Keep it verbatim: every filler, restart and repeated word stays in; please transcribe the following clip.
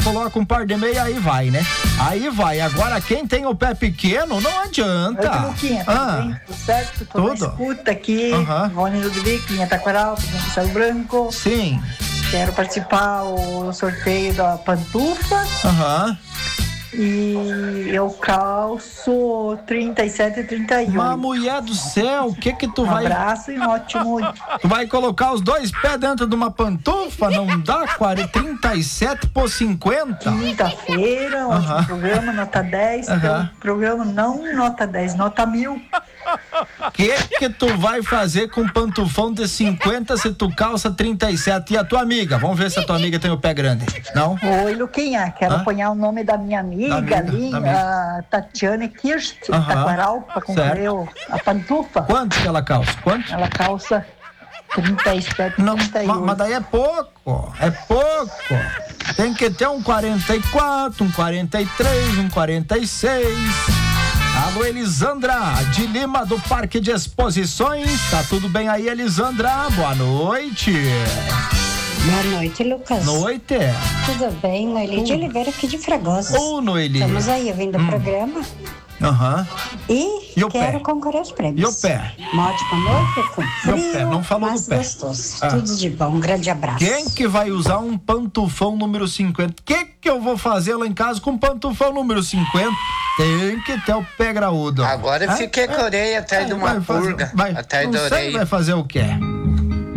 coloca um par de meia, aí vai, né? Aí vai. Agora, quem tem o pé pequeno, não adianta. Oi, Luquinha, tudo ah, bem? Tudo certo? Tô tudo. na escuta aqui. Uhum. Rony Ludwig, linha Taquaral, Castelo Branco. Sim. Quero participar do sorteio da pantufa. Aham. Uhum. E eu calço trinta e sete e trinta e oito. Mas, mulher do céu, o que que tu um vai... abraço e um ótimo... Tu vai colocar os dois pés dentro de uma pantufa? Não dá, quarenta, trinta e sete por cinquenta? Quinta-feira, Uhum. ótimo programa, nota dez. Uhum. Então, programa não nota dez, nota mil. O que que tu vai fazer com um pantufão de cinquenta se tu calça trinta e sete? E a tua amiga? Vamos ver se a tua amiga tem o pé grande. Não? Oi, Luquinha, quero Hã? apanhar o nome da minha amiga, Da amiga, ali, da amiga. a Tatiane Kirst, Aham. Taquaral, pra comprar Certo. o- a pantufa. Quanto que ela calça? Quanto? Ela calça trinta e sete, Não, trinta e ma- oito. mas daí é pouco, é pouco. Tem que ter um quarenta e quatro, um quarenta e três, um quarenta e seis. Alô, Elisandra, de Lima, do Parque de Exposições. Tá tudo bem aí, Elisandra? Boa noite. Boa noite, Lucas. Noite. Tudo bem? Noeli de Oliveira aqui de Fragoso. Ô, Noeli. Estamos aí ouvindo Hum. o programa Aham. e, E o quero pé? concorrer aos prêmios. E o pé? Uma ótima noite, com E frio, o pé? Não falou mas do pé. gostoso. Ah. Tudo de bom. Um grande abraço. Quem que vai usar um pantufão número cinquenta? O que que eu vou fazer lá em casa com um pantufão número cinquenta? Tem que ter o pé graúdo. Agora eu Ah, fiquei com a orelha atrás de uma vai fazer- purga. vai- Atrás não da sei, orelha. vai fazer o quê?